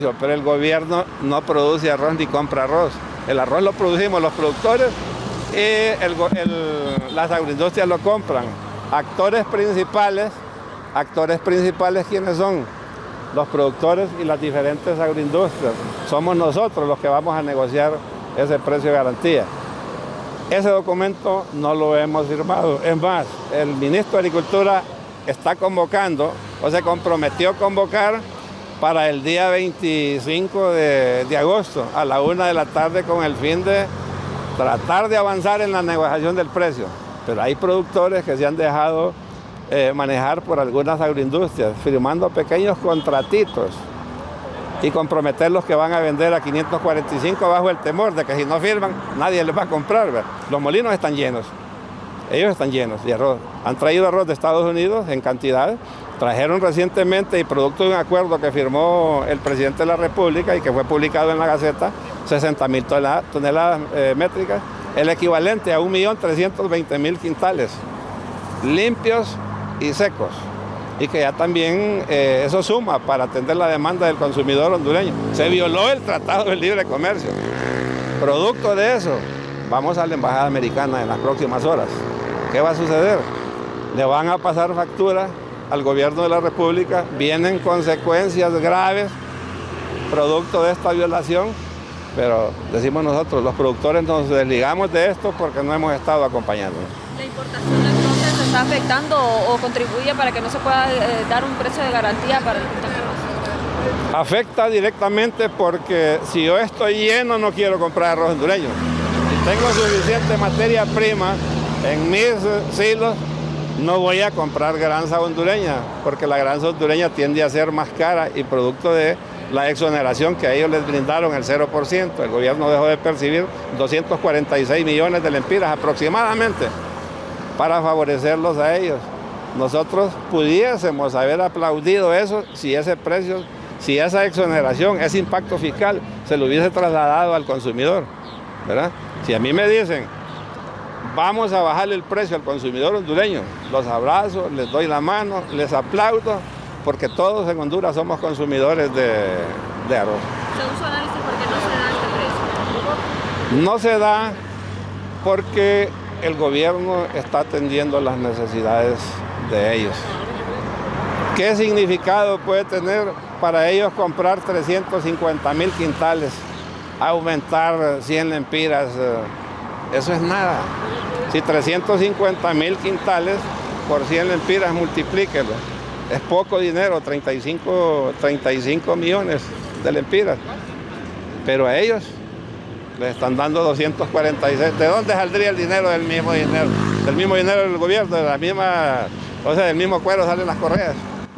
Pero el gobierno no produce arroz ni compra arroz. El arroz lo producimos los productores y las agroindustrias lo compran. Actores principales, ¿quiénes son? Los productores y las diferentes agroindustrias. Somos nosotros los que vamos a negociar ese precio de garantía. Ese documento no lo hemos firmado. Es más, el ministro de Agricultura está convocando, o se comprometió a convocar para el día 25 de agosto, a la 1 de la tarde, con el fin de tratar de avanzar en la negociación del precio. Pero hay productores que se han dejado manejar por algunas agroindustrias, firmando pequeños contratitos y comprometerlos que van a vender a 545 bajo el temor de que si no firman, nadie les va a comprar, ¿verdad? Los molinos están llenos, ellos están llenos de arroz. Han traído arroz de Estados Unidos en cantidad. Trajeron recientemente, y producto de un acuerdo que firmó el presidente de la República y que fue publicado en la Gaceta, 60.000 toneladas métricas, el equivalente a 1.320.000 quintales, limpios y secos. Y que ya también eso suma para atender la demanda del consumidor hondureño. Se violó el Tratado de Libre Comercio. Producto de eso, vamos a la Embajada Americana en las próximas horas. ¿Qué va a suceder? Le van a pasar factura al gobierno de la República, vienen consecuencias graves producto de esta violación, pero decimos nosotros, los productores nos desligamos de esto porque no hemos estado acompañando. ¿La importación entonces está afectando o contribuye para que no se pueda dar un precio de garantía para el arroz? Afecta directamente porque si yo estoy lleno no quiero comprar arroz hondureño. Si tengo suficiente materia prima en mis silos, no voy a comprar granza hondureña, porque la granza hondureña tiende a ser más cara y producto de la exoneración que a ellos les brindaron el 0%. El gobierno dejó de percibir 246 millones de lempiras aproximadamente para favorecerlos a ellos. Nosotros pudiésemos haber aplaudido eso si ese precio, si esa exoneración, ese impacto fiscal se lo hubiese trasladado al consumidor, ¿verdad? Si a mí me dicen, vamos a bajarle el precio al consumidor hondureño, los abrazo, les doy la mano, les aplaudo, porque todos en Honduras somos consumidores de arroz. Según su análisis, ¿por qué no se da este precio? No se da porque el gobierno está atendiendo las necesidades de ellos. ¿Qué significado puede tener para ellos comprar 350.000 quintales, aumentar 100 lempiras? Eso es nada. Si 350.000 quintales por 100 lempiras, multiplíquelo. Es poco dinero, 35 millones de lempiras. Pero a ellos les están dando 246. ¿De dónde saldría el dinero del mismo dinero? Del mismo dinero del gobierno, de la misma, o sea, del mismo cuero salen las correas.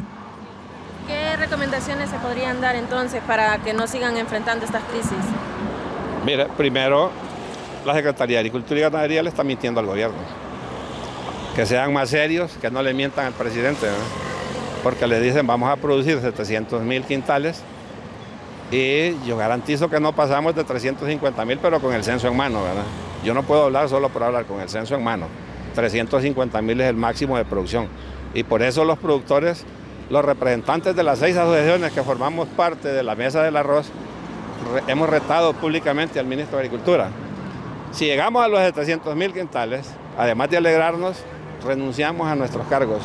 ¿Qué recomendaciones se podrían dar entonces para que no sigan enfrentando estas crisis? Mira, primero, la Secretaría de Agricultura y Ganadería le está mintiendo al gobierno. Que sean más serios, que no le mientan al presidente, ¿no? Porque le dicen vamos a producir 700.000 quintales y yo garantizo que no pasamos de 350.000, pero con el censo en mano, ¿verdad? Yo no puedo hablar solo por hablar, con el censo en mano. 350.000 es el máximo de producción. Y por eso los productores, los representantes de las 6 asociaciones que formamos parte de la Mesa del Arroz, hemos retado públicamente al ministro de Agricultura. Si llegamos a los 700.000 quintales, además de alegrarnos, renunciamos a nuestros cargos.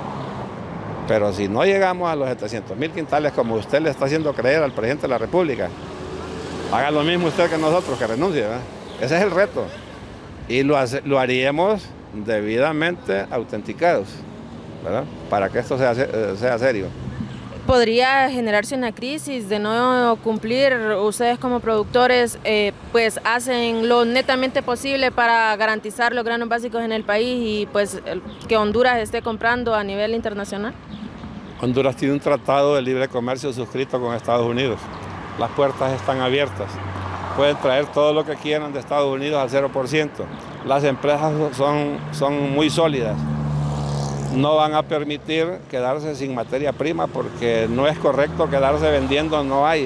Pero si no llegamos a los 700.000 quintales, como usted le está haciendo creer al presidente de la República, haga lo mismo usted que nosotros, que renuncie, ¿verdad? Ese es el reto. Y lo haríamos debidamente autenticados, ¿verdad? Para que esto sea serio. ¿Podría generarse una crisis de no cumplir? Ustedes como productores pues hacen lo netamente posible para garantizar los granos básicos en el país y pues que Honduras esté comprando a nivel internacional. Honduras tiene un tratado de libre comercio suscrito con Estados Unidos. Las puertas están abiertas. Pueden traer todo lo que quieran de Estados Unidos al 0%. Las empresas son muy sólidas. No van a permitir quedarse sin materia prima porque no es correcto quedarse vendiendo, no hay.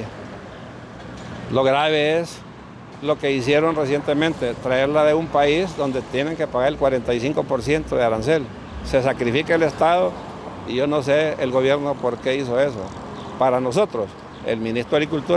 Lo grave es lo que hicieron recientemente, traerla de un país donde tienen que pagar el 45% de arancel. Se sacrifica el Estado y yo no sé el gobierno por qué hizo eso. Para nosotros el ministro de Agricultura